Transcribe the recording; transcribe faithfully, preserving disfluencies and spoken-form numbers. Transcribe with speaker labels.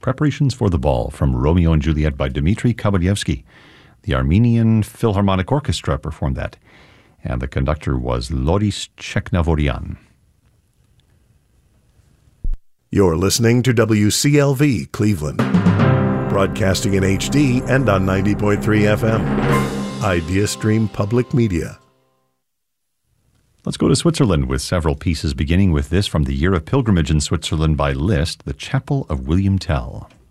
Speaker 1: Preparations for the Ball from Romeo and Juliet by Dmitri Kabalyevsky. The Armenian Philharmonic Orchestra performed that, and the conductor was Loris Cheknavorian.
Speaker 2: You're listening to W C L V Cleveland, broadcasting in H D and on ninety point three F M. IdeaStream Public Media.
Speaker 1: Let's go to Switzerland with several pieces, beginning with this from the Year of Pilgrimage in Switzerland by Liszt, The Chapel of William Tell.